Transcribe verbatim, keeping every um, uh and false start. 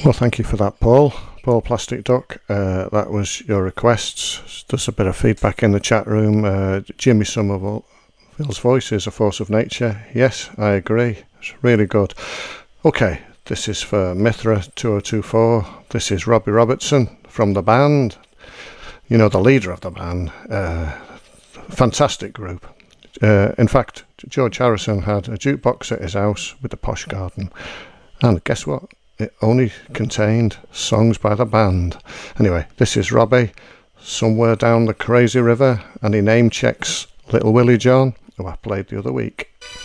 Well, thank you for that, Paul. Paul Plastic Duck, uh, that was your requests. There's a bit of feedback in the chat room. Uh, Jimmy Somerville's voice is a force of nature. Yes, I agree. It's really good. Okay, this is for Mithra two oh two four. This is Robbie Robertson from the band. You know, the leader of the band. Uh, fantastic group. Uh, in fact, George Harrison had a jukebox at his house with the posh garden. And guess what? It only contained songs by the band. Anyway, this is Robbie, Somewhere Down the Crazy River, and he name checks Little Willie John, who I played the other week.